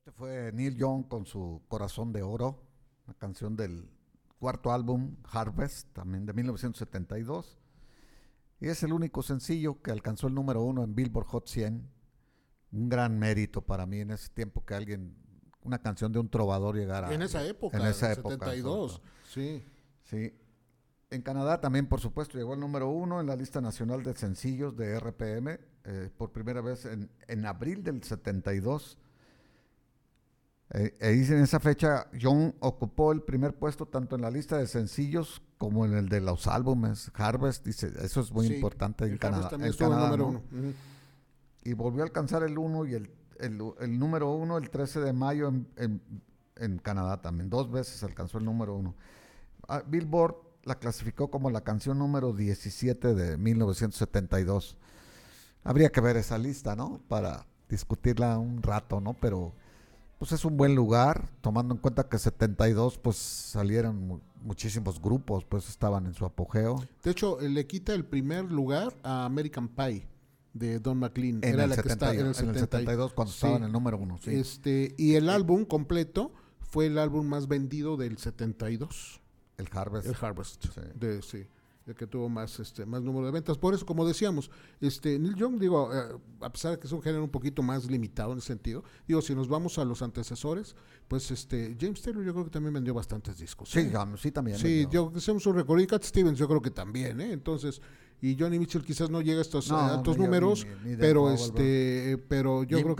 Este fue Neil Young con su Corazón de Oro, una canción del cuarto álbum Harvest, también de 1972. Y es el único sencillo que alcanzó el número uno en Billboard Hot 100. Un gran mérito para mí en ese tiempo que una canción de un trovador llegara. En esa época, en esa en época, 72, sí. Sí. En Canadá también, por supuesto, llegó el número uno en la lista nacional de sencillos de RPM, por primera vez en abril del 72. Dice en esa fecha, John ocupó el primer puesto tanto en la lista de sencillos como en el de los álbumes. Harvest, dice, eso es muy importante en Canadá. También en Canadá, número ¿no? uno. Uh-huh. Y volvió a alcanzar el 1 y el número 1 el 13 de mayo en Canadá también. 2 veces alcanzó el número 1. Billboard la clasificó como la canción número 17 de 1972. Habría que ver esa lista, ¿no? Para discutirla un rato, ¿no? Pero pues es un buen lugar, tomando en cuenta que 72 pues salieron muchísimos grupos, pues estaban en su apogeo. De hecho, le quita el primer lugar a American Pie de Don McLean. En Era el la 70, que está en el en el 72 cuando estaba en el número 1. Sí. Y el álbum completo fue el álbum más vendido del 72. El Harvest. El Harvest. Sí. El que tuvo más número de ventas. Por eso, como decíamos, Neil Young, digo, a pesar de que es un género un poquito más limitado en ese sentido, digo, si nos vamos a los antecesores, pues James Taylor yo creo que también vendió bastantes discos. Sí, sí también. Sí, yo creo que hacemos un recorrido. Cat Stevens yo creo que también, Entonces, y Johnny Mitchell quizás no llega a estos altos números, pero yo creo que